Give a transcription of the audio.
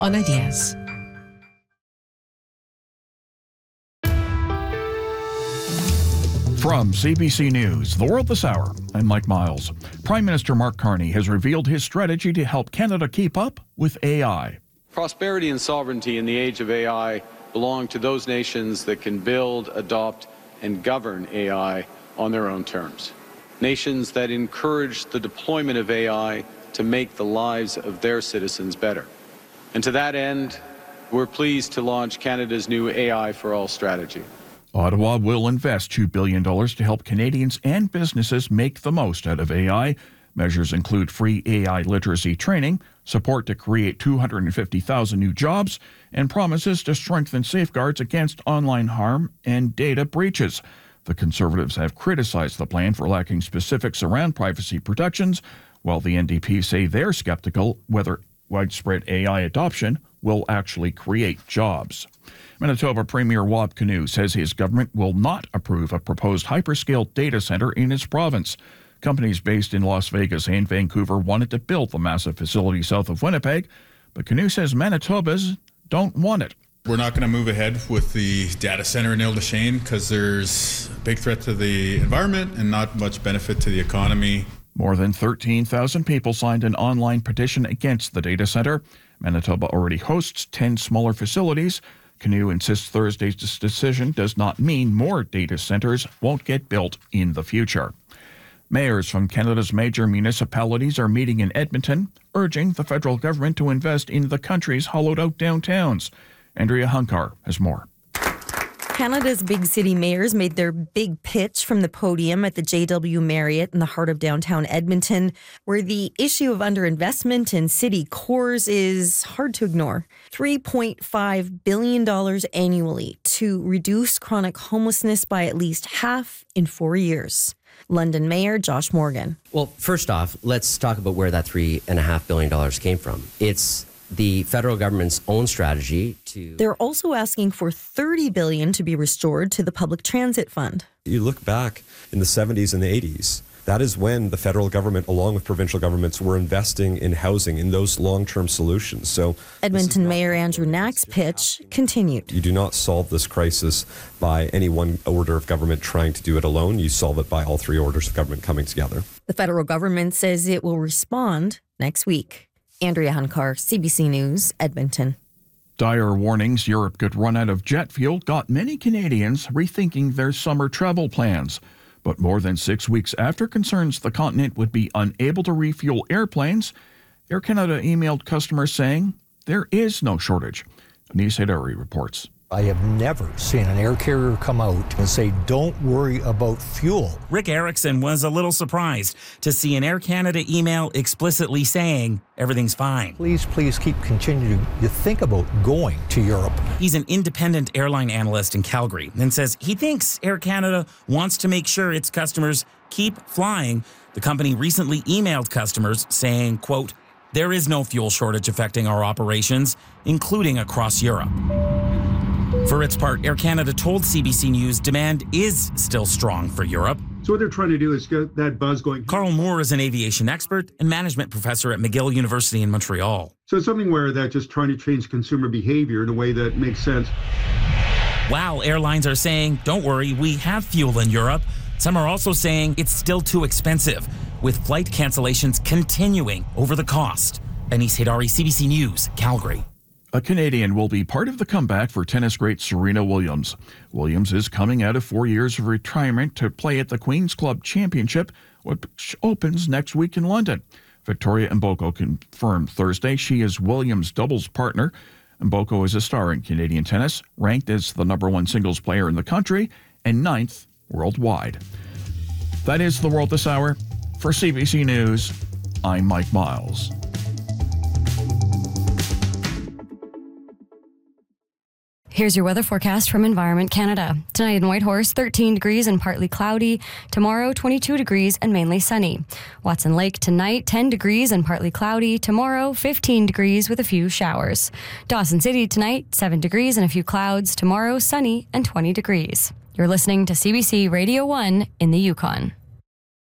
on Ideas. From CBC News, The World This Hour, I'm Mike Miles. Prime Minister Mark Carney has revealed his strategy to help Canada keep up with AI. Prosperity and sovereignty in the age of AI belong to those nations that can build, adopt, and govern AI on their own terms. Nations that encourage the deployment of AI to make the lives of their citizens better. And to that end, we're pleased to launch Canada's new AI for All strategy. Ottawa will invest $2 billion to help Canadians and businesses make the most out of AI. Measures include free AI literacy training, support to create 250,000 new jobs, and promises to strengthen safeguards against online harm and data breaches. The Conservatives have criticized the plan for lacking specifics around privacy protections, while the NDP say they're skeptical whether widespread AI adoption will actually create jobs. Manitoba Premier Wab Kinew says his government will not approve a proposed hyperscale data center in his province. Companies based in Las Vegas and Vancouver wanted to build the massive facility south of Winnipeg, but Kinew says Manitobans don't want it. We're not going to move ahead with the data center in Ile-des-Chênes because there's a big threat to the environment and not much benefit to the economy. More than 13,000 people signed an online petition against the data center. Manitoba already hosts 10 smaller facilities. Kinew insists Thursday's decision does not mean more data centers won't get built in the future. Mayors from Canada's major municipalities are meeting in Edmonton, urging the federal government to invest in the country's hollowed-out downtowns. Andrea Hunkar has more. Canada's big city mayors made their big pitch from the podium at the JW Marriott in the heart of downtown Edmonton, where the issue of underinvestment in city cores is hard to ignore. $3.5 billion annually to reduce chronic homelessness by at least half in 4 years. London Mayor Josh Morgan. Well, first off, let's talk about where that $3.5 billion came from. It's the federal government's own strategy to... They're also asking for $30 billion to be restored to the Public Transit Fund. You look back in the 70s and the 80s, that is when the federal government, along with provincial governments, were investing in housing, in those long-term solutions. So Edmonton Mayor Andrew Knack's pitch continued. You do not solve this crisis by any one order of government trying to do it alone. You solve it by all three orders of government coming together. The federal government says it will respond next week. Andrea Hunkar, CBC News, Edmonton. Dire warnings Europe could run out of jet fuel got many Canadians rethinking their summer travel plans. But more than 6 weeks after concerns the continent would be unable to refuel airplanes, Air Canada emailed customers saying there is no shortage. Anis Hedari reports. I have never seen an air carrier come out and say, don't worry about fuel. Rick Erickson was a little surprised to see an Air Canada email explicitly saying everything's fine. Please keep continuing to think about going to Europe. He's an independent airline analyst in Calgary and says he thinks Air Canada wants to make sure its customers keep flying. The company recently emailed customers saying, quote, there is no fuel shortage affecting our operations, including across Europe. For its part, Air Canada told CBC News demand is still strong for Europe. So what they're trying to do is get that buzz going. Carl Moore is an aviation expert and management professor at McGill University in Montreal. So it's something where they're just trying to change consumer behavior in a way that makes sense. While airlines are saying, don't worry, we have fuel in Europe, some are also saying it's still too expensive, with flight cancellations continuing over the cost. Anis Hedari, CBC News, Calgary. A Canadian will be part of the comeback for tennis great Serena Williams. Williams is coming out of 4 years of retirement to play at the Queen's Club Championship, which opens next week in London. Victoria Mboko confirmed Thursday she is Williams' doubles partner. Mboko is a star in Canadian tennis, ranked as the #1 singles player in the country and 9th worldwide. That is The World This Hour. For CBC News, I'm Mike Miles. Here's your weather forecast from Environment Canada. Tonight in Whitehorse, 13 degrees and partly cloudy. Tomorrow, 22 degrees and mainly sunny. Watson Lake tonight, 10 degrees and partly cloudy. Tomorrow, 15 degrees with a few showers. Dawson City tonight, 7 degrees and a few clouds. Tomorrow, sunny and 20 degrees. You're listening to CBC Radio 1 in the Yukon.